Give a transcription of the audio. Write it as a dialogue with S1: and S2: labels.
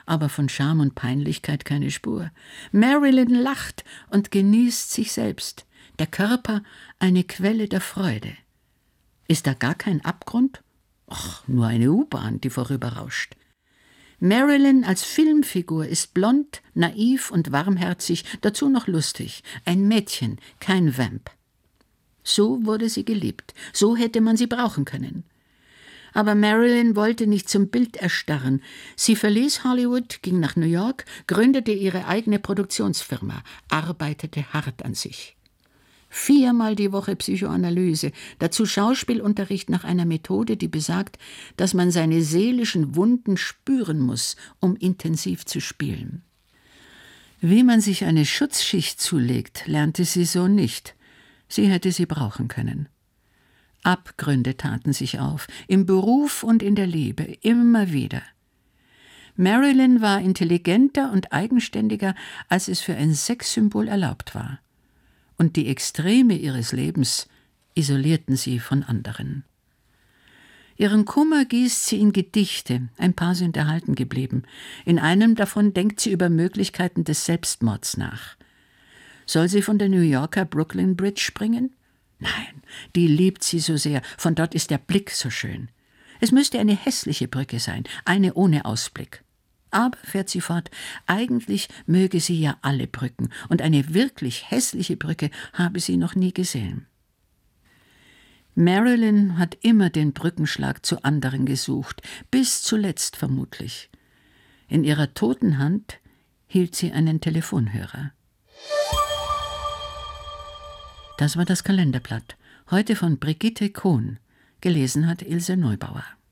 S1: aber von Scham und Peinlichkeit keine Spur. Marilyn lacht und genießt sich selbst, der Körper eine Quelle der Freude. Ist da gar kein Abgrund? Ach, nur eine U-Bahn, die vorüberrauscht. Marilyn als Filmfigur ist blond, naiv und warmherzig, dazu noch lustig. Ein Mädchen, kein Vamp. So wurde sie geliebt, so hätte man sie brauchen können. Aber Marilyn wollte nicht zum Bild erstarren. Sie verließ Hollywood, ging nach New York, gründete ihre eigene Produktionsfirma, arbeitete hart an sich. 4-mal die Woche Psychoanalyse, dazu Schauspielunterricht nach einer Methode, die besagt, dass man seine seelischen Wunden spüren muss, um intensiv zu spielen. Wie man sich eine Schutzschicht zulegt, lernte sie so nicht. Sie hätte sie brauchen können. Abgründe taten sich auf, im Beruf und in der Liebe, immer wieder. Marilyn war intelligenter und eigenständiger, als es für ein Sexsymbol erlaubt war. Und die Extreme ihres Lebens isolierten sie von anderen. Ihren Kummer gießt sie in Gedichte, ein paar sind erhalten geblieben. In einem davon denkt sie über Möglichkeiten des Selbstmords nach. Soll sie von der New Yorker Brooklyn Bridge springen? Nein, die liebt sie so sehr, von dort ist der Blick so schön. Es müsste eine hässliche Brücke sein, eine ohne Ausblick. Aber, fährt sie fort, eigentlich möge sie ja alle Brücken, und eine wirklich hässliche Brücke habe sie noch nie gesehen. Marilyn hat immer den Brückenschlag zu anderen gesucht, bis zuletzt vermutlich. In ihrer toten Hand hielt sie einen Telefonhörer. Das war das Kalenderblatt, heute von Brigitte Kohn. Gelesen hat Ilse Neubauer.